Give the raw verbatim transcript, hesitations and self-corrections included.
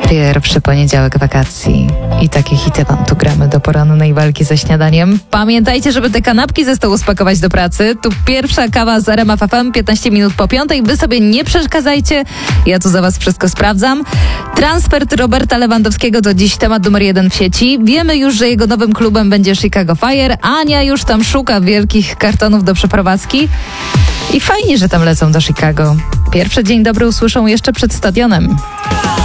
Pierwszy poniedziałek wakacji i takie hity wam tu gramy do porannej walki ze śniadaniem. Pamiętajcie, żeby te kanapki ze stołu spakować do pracy. Tu pierwsza kawa z R M F F M, piętnaście minut po piątej. Wy sobie nie przeszkadzajcie, ja tu za was wszystko sprawdzam. Transfer Roberta Lewandowskiego to dziś temat numer jeden w sieci. Wiemy już, że jego nowym klubem będzie Chicago Fire. Ania już tam szuka wielkich kartonów do przeprowadzki. I fajnie, że tam lecą do Chicago. Pierwszy dzień dobry usłyszą jeszcze przed stadionem.